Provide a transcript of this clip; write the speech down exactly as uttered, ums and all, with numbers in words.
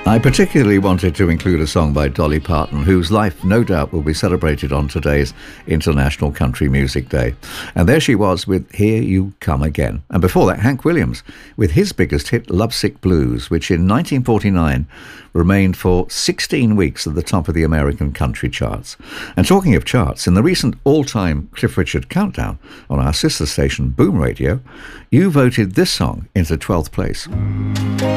I particularly wanted to include a song by Dolly Parton, whose life no doubt will be celebrated on today's International Country Music Day. And there she was with Here You Come Again. And before that, Hank Williams with his biggest hit, Lovesick Blues, which in nineteen forty-nine remained for sixteen weeks at the top of the American country charts. And talking of charts, in the recent all-time Cliff Richard countdown on our sister station Boom Radio, you voted this song into twelfth place.